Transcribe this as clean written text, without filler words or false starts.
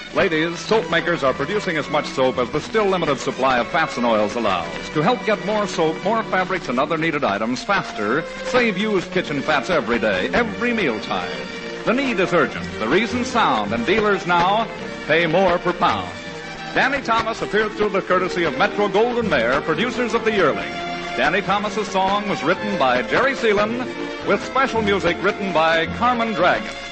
Ladies, soap makers are producing as much soap as the still limited supply of fats and oils allows. To help get more soap, more fabrics, and other needed items faster, save used kitchen fats every day, every mealtime. The need is urgent, the reason sound, and dealers now pay more per pound. Danny Thomas appeared through the courtesy of Metro Goldwyn Mayer, producers of the Yearling. Danny Thomas's song was written by Jerry Seelan, with special music written by Carmen Dragon.